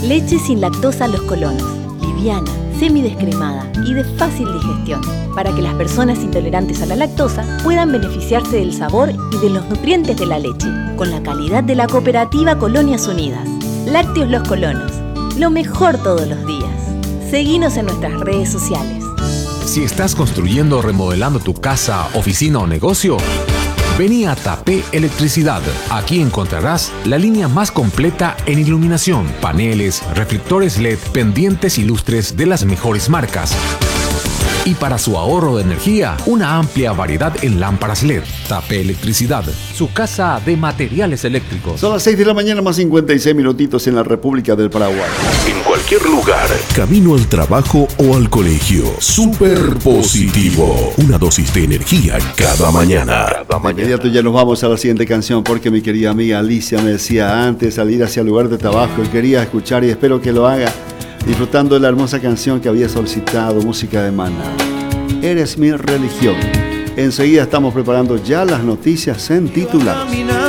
Leche sin lactosa Los Colonos. Liviana, semidescremada y de fácil digestión, para que las personas intolerantes a la lactosa puedan beneficiarse del sabor y de los nutrientes de la leche, con la calidad de la cooperativa Colonias Unidas. Lácteos Los Colonos, lo mejor todos los días. Seguinos en nuestras redes sociales. Si estás construyendo o remodelando tu casa, oficina o negocio, vení a Tapé Electricidad. Aquí encontrarás la línea más completa en iluminación, paneles, reflectores LED, pendientes y lustres de las mejores marcas. Y para su ahorro de energía, una amplia variedad en lámparas LED. Tapé Electricidad, su casa de materiales eléctricos. Son las 6 de la mañana más 56 minutitos en la República del Paraguay. En cualquier lugar, camino al trabajo o al colegio. Super positivo. Una dosis de energía cada mañana. De inmediato ya nos vamos a la siguiente canción, porque mi querida amiga Alicia me decía antes de salir hacia el lugar de trabajo y quería escuchar, y espero que lo haga, disfrutando de la hermosa canción que había solicitado, música de Maná. Eres mi religión. Enseguida estamos preparando ya las noticias en titulares.